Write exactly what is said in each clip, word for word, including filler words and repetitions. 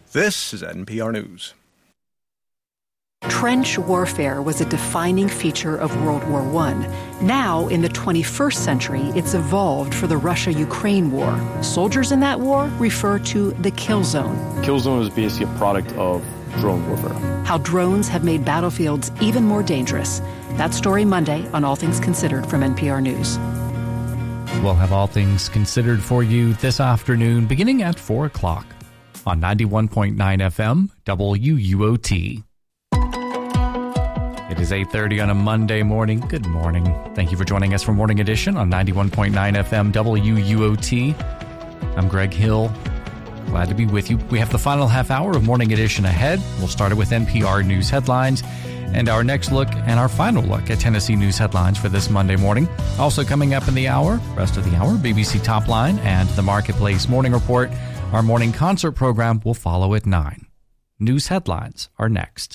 This is N P R News. Trench warfare was a defining feature of World War One. Now, in the twenty-first century, it's evolved for the Russia-Ukraine war. Soldiers in that war refer to the kill zone. Kill zone is basically a product of drone warfare. How drones have made battlefields even more dangerous. That story Monday on All Things Considered from N P R News. We'll have All Things Considered for you this afternoon, beginning at four o'clock on ninety-one point nine F M W U O T. It is eight thirty on a Monday morning. Good morning. Thank you for joining us for Morning Edition on ninety-one point nine F M W U O T. I'm Greg Hill. Glad to be with you. We have the final half hour of Morning Edition ahead. We'll start it with N P R News headlines and our next look and our final look at Tennessee news headlines for this Monday morning. Also coming up in the hour, rest of the hour, B B C Top Line and the Marketplace Morning Report. Our morning concert program will follow at nine. News headlines are next.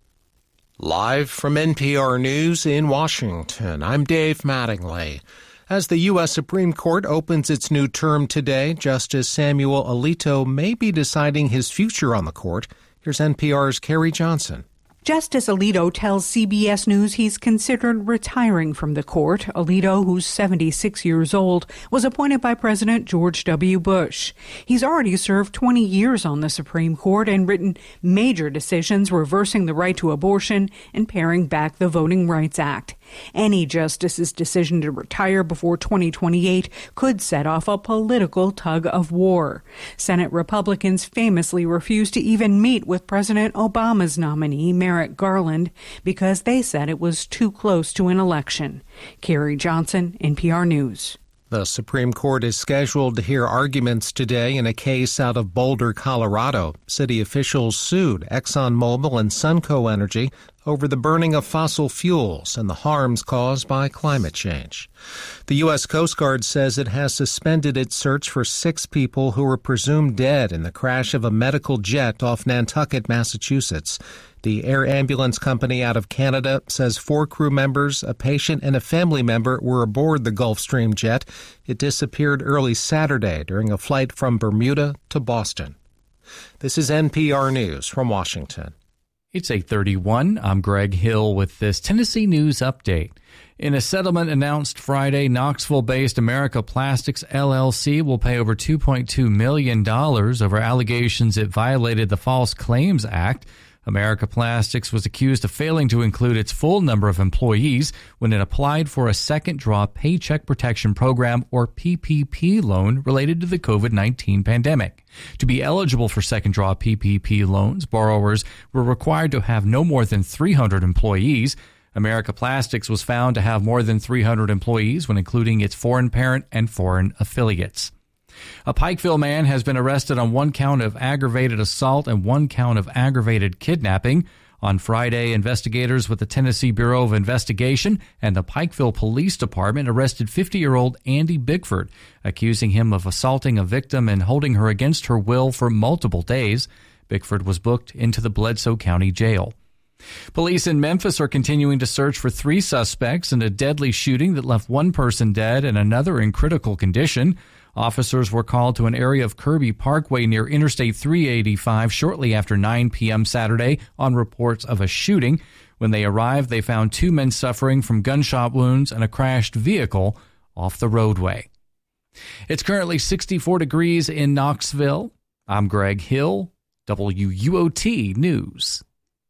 Live from N P R News in Washington, I'm Dave Mattingly. As the U S Supreme Court opens its new term today, Justice Samuel Alito may be deciding his future on the court. Here's N P R's Carrie Johnson. Justice Alito tells C B S News he's considered retiring from the court. Alito, who's seventy-six years old, was appointed by President George W. Bush. He's already served twenty years on the Supreme Court and written major decisions reversing the right to abortion and paring back the Voting Rights Act. Any justice's decision to retire before twenty twenty-eight could set off a political tug of war. Senate Republicans famously refused to even meet with President Obama's nominee, Merrick Garland, because they said it was too close to an election. Carrie Johnson, N P R News. The Supreme Court is scheduled to hear arguments today in a case out of Boulder, Colorado. City officials sued ExxonMobil and Sunco Energy over the burning of fossil fuels and the harms caused by climate change. The U S Coast Guard says it has suspended its search for six people who were presumed dead in the crash of a medical jet off Nantucket, Massachusetts. The air ambulance company out of Canada says four crew members, a patient, and a family member were aboard the Gulfstream jet. It disappeared early Saturday during a flight from Bermuda to Boston. This is N P R News from Washington. It's eight thirty-one. I'm Greg Hill with this Tennessee News Update. In a settlement announced Friday, Knoxville-based America Plastics L L C will pay over two point two million dollars over allegations it violated the False Claims Act. America Plastics was accused of failing to include its full number of employees when it applied for a second draw Paycheck Protection Program, or P P P loan, related to the covid nineteen pandemic. To be eligible for second draw P P P loans, borrowers were required to have no more than three hundred employees. America Plastics was found to have more than three hundred employees when including its foreign parent and foreign affiliates. A Pikeville man has been arrested on one count of aggravated assault and one count of aggravated kidnapping. On Friday, investigators with the Tennessee Bureau of Investigation and the Pikeville Police Department arrested fifty-year-old Andy Bickford, accusing him of assaulting a victim and holding her against her will for multiple days. Bickford was booked into the Bledsoe County Jail. Police in Memphis are continuing to search for three suspects in a deadly shooting that left one person dead and another in critical condition. Officers were called to an area of Kirby Parkway near Interstate three eighty-five shortly after nine p.m. Saturday on reports of a shooting. When they arrived, they found two men suffering from gunshot wounds and a crashed vehicle off the roadway. It's currently sixty-four degrees in Knoxville. I'm Greg Hill, W U O T News.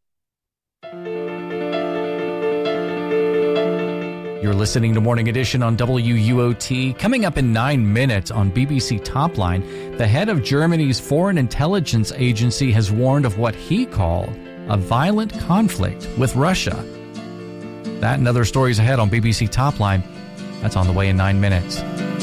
You're listening to Morning Edition on W U O T. Coming up in nine minutes on B B C Top Line, the head of Germany's Foreign Intelligence Agency has warned of what he called a violent conflict with Russia. That and other stories ahead on B B C Top Line. That's on the way in nine minutes.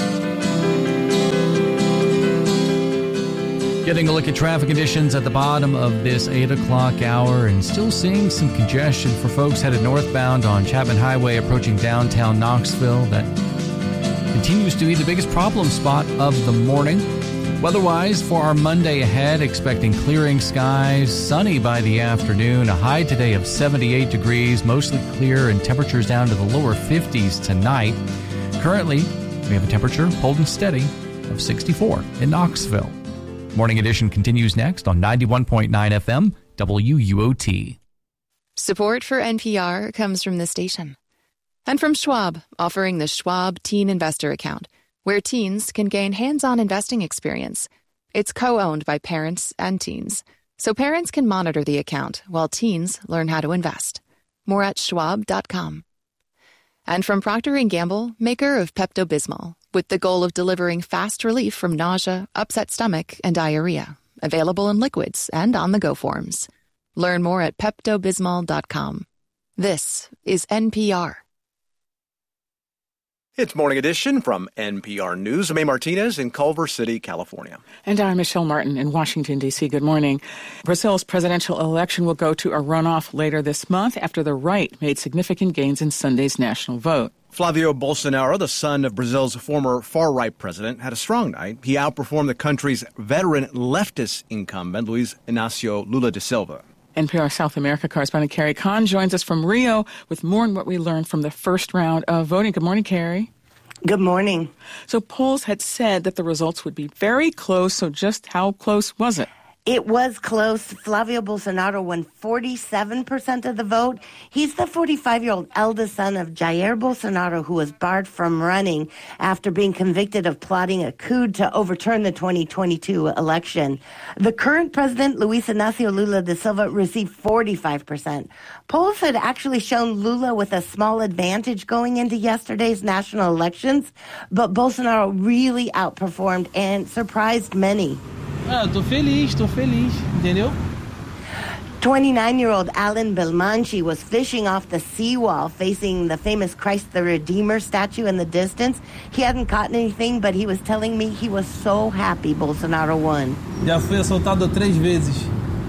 Getting a look at traffic conditions at the bottom of this eight o'clock hour, and still seeing some congestion for folks headed northbound on Chapman Highway approaching downtown Knoxville. That continues to be the biggest problem spot of the morning. Weather-wise, for our Monday ahead, expecting clearing skies, sunny by the afternoon, a high today of seventy-eight degrees, mostly clear, and temperatures down to the lower fifties tonight. Currently, we have a temperature holding steady of sixty-four in Knoxville. Morning Edition continues next on ninety-one point nine F M, W U O T. Support for N P R comes from the station. And from Schwab, offering the Schwab Teen Investor Account, where teens can gain hands-on investing experience. It's co-owned by parents and teens, so parents can monitor the account while teens learn how to invest. More at schwab dot com. And from Procter and Gamble, maker of Pepto-Bismol, with the goal of delivering fast relief from nausea, upset stomach, and diarrhea. Available in liquids and on-the-go forms. Learn more at pepto bismol dot com. This is N P R. It's Morning Edition from N P R News. I'm A. Martinez in Culver City, California. And I'm Michelle Martin in Washington, D C. Good morning. Brazil's presidential election will go to a runoff later this month after the right made significant gains in Sunday's national vote. Flavio Bolsonaro, the son of Brazil's former far-right president, had a strong night. He outperformed the country's veteran leftist incumbent, Luiz Inácio Lula da Silva. N P R South America correspondent Carrie Kahn joins us from Rio with more on what we learned from the first round of voting. Good morning, Carrie. Good morning. So polls had said that the results would be very close, so just how close was it? It was close. Flavio Bolsonaro won forty-seven percent of the vote. He's the forty-five-year-old eldest son of Jair Bolsonaro, who was barred from running after being convicted of plotting a coup to overturn the twenty twenty-two election. The current president, Luiz Inácio Lula da Silva, received forty-five percent. Polls had actually shown Lula with a small advantage going into yesterday's national elections, but Bolsonaro really outperformed and surprised many. Ah, tô feliz, tô feliz, entendeu? twenty-nine-year-old Alan Belmanchi was fishing off the seawall facing the famous Christ the Redeemer statue in the distance. He hadn't caught anything, but he was telling me he was so happy Bolsonaro won. Já fui assaltado três vezes.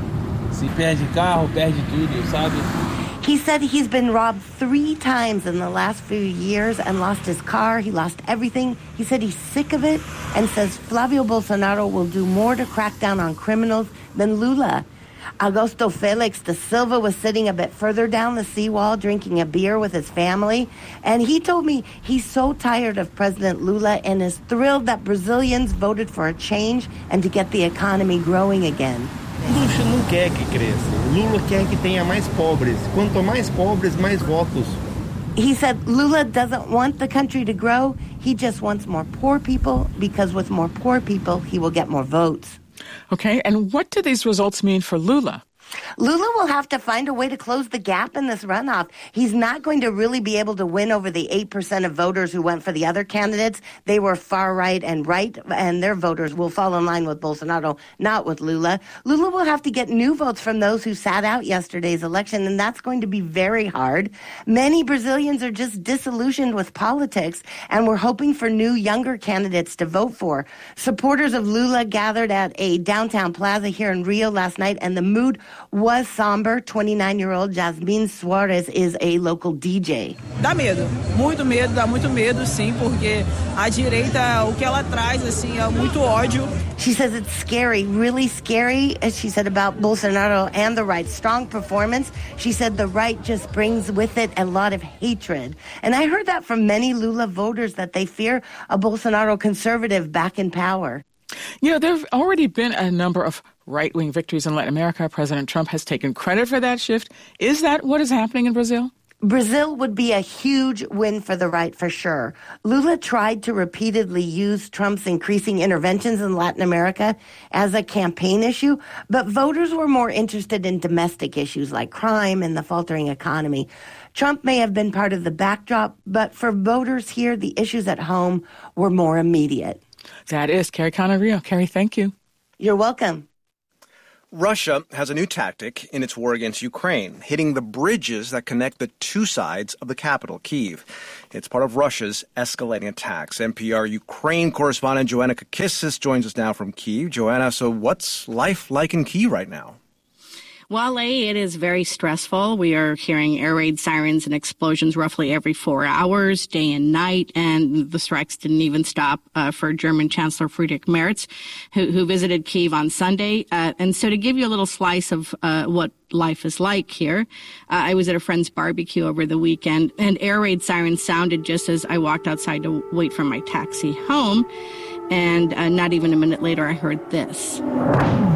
Se perde carro, perde tudo, sabe? He said he's been robbed three times in the last few years and lost his car. He lost everything. He said he's sick of it and says Flavio Bolsonaro will do more to crack down on criminals than Lula. Augusto Felix da Silva was sitting a bit further down the seawall drinking a beer with his family. And he told me he's so tired of President Lula and is thrilled that Brazilians voted for a change and to get the economy growing again. Lula não quer que cresça. Lula quer que tenha mais pobres. Quanto mais pobres, mais votos. He said Lula doesn't want the country to grow. He just wants more poor people because with more poor people, he will get more votes. Okay, and what do these results mean for Lula? Lula will have to find a way to close the gap in this runoff. He's not going to really be able to win over the eight percent of voters who went for the other candidates. They were far right and right, and their voters will fall in line with Bolsonaro, not with Lula. Lula will have to get new votes from those who sat out yesterday's election, and that's going to be very hard. Many Brazilians are just disillusioned with politics, and we're hoping for new, younger candidates to vote for. Supporters of Lula gathered at a downtown plaza here in Rio last night, and the mood was somber. twenty-nine-year-old Jasmine Suarez is a local D J. Dá medo, muito medo, dá muito medo, sim, porque a direita, o que ela traz, assim, é muito ódio. She says it's scary, really scary, as she said about Bolsonaro and the right. Strong performance. She said the right just brings with it a lot of hatred. And I heard that from many Lula voters, that they fear a Bolsonaro conservative back in power. You know, there have already been a number of right-wing victories in Latin America. President Trump has taken credit for that shift. Is that what is happening in Brazil? Brazil would be a huge win for the right, for sure. Lula tried to repeatedly use Trump's increasing interventions in Latin America as a campaign issue, but voters were more interested in domestic issues like crime and the faltering economy. Trump may have been part of the backdrop, but for voters here, the issues at home were more immediate. That is Carrie Kahn Rio. Carrie, thank you. You're welcome. Russia has a new tactic in its war against Ukraine, hitting the bridges that connect the two sides of the capital, Kyiv. It's part of Russia's escalating attacks. N P R Ukraine correspondent Joanna Kakissis joins us now from Kyiv. Joanna, so what's life like in Kyiv right now? Well, A, it is very stressful. We are hearing air raid sirens and explosions roughly every four hours, day and night, and the strikes didn't even stop uh, for German Chancellor Friedrich Merz, who, who visited Kyiv on Sunday. Uh, and so to give you a little slice of uh, what life is like here, uh, I was at a friend's barbecue over the weekend, and air raid sirens sounded just as I walked outside to wait for my taxi home. And uh, not even a minute later, I heard this.